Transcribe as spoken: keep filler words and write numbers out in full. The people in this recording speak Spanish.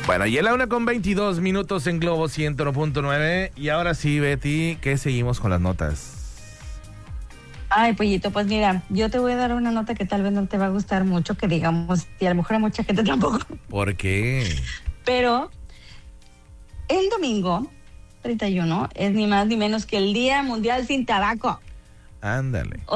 Bueno, y a la una con veintidós minutos en Globo ciento uno punto nueve. Y ahora sí, Betty, ¿qué seguimos con las notas? Ay, pollito, pues mira, yo te voy a dar una nota que tal vez no te va a gustar mucho, que digamos, y a lo mejor a mucha gente tampoco. ¿Por qué? Pero el domingo treinta y uno es ni más ni menos que el Día Mundial sin Tabaco. Ándale. O